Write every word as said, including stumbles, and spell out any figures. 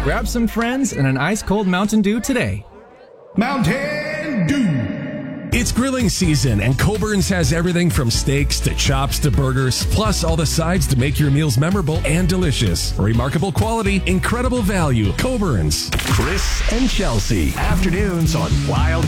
Grab some friends and an ice-cold Mountain Dew today. Mountain Dew. It's grilling season, and Coburn's has everything from steaks to chops to burgers, plus all the sides to make your meals memorable and delicious. Remarkable quality, incredible value. Coburn's. Chris and Chelsea. Afternoons on Wild